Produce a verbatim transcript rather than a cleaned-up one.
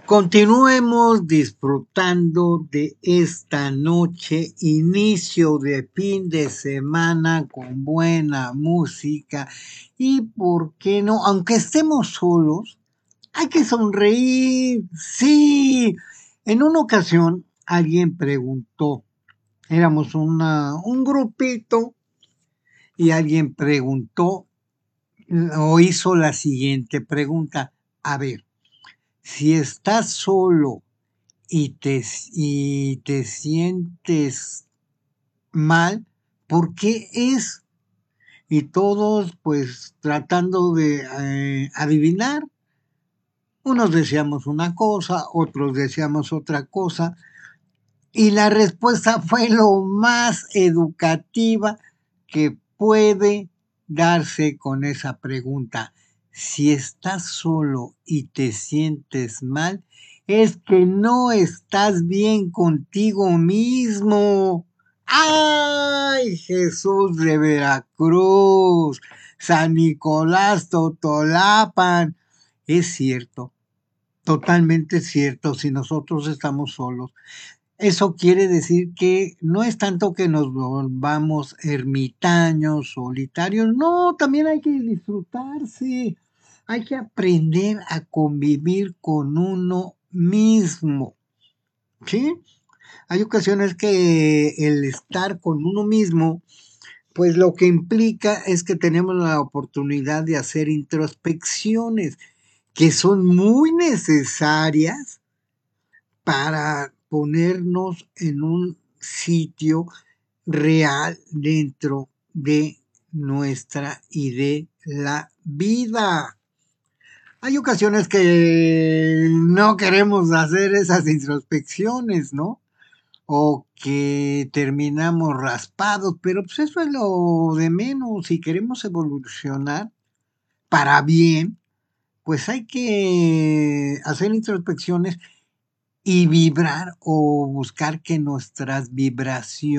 Continuemos disfrutando de esta noche, inicio de fin de semana con buena música y, ¿por qué no? Aunque estemos solos, hay que sonreír. Sí, en una ocasión alguien preguntó, éramos una, un grupito y alguien preguntó o hizo la siguiente pregunta. A ver, si estás solo y te, y te sientes mal, ¿por qué es? Y todos pues tratando de eh, adivinar, unos decíamos una cosa, otros decíamos otra cosa, y la respuesta fue lo más educativa que puede darse con esa pregunta. Si estás solo y te sientes mal, es que no estás bien contigo mismo. ¡Ay, Jesús de Veracruz! San Nicolás Totolapan. Es cierto, totalmente cierto, si nosotros estamos solos. Eso quiere decir que no es tanto que nos volvamos ermitaños, solitarios, no, también hay que disfrutarse, hay que aprender a convivir con uno mismo, ¿sí? Hay ocasiones que el estar con uno mismo, pues lo que implica es que tenemos la oportunidad de hacer introspecciones que son muy necesarias para ponernos en un sitio real dentro de nuestra y de la vida. Hay ocasiones que no queremos hacer esas introspecciones, ¿no? O que terminamos raspados, pero pues eso es lo de menos. Si queremos evolucionar para bien, pues hay que hacer introspecciones y vibrar o buscar que nuestras vibraciones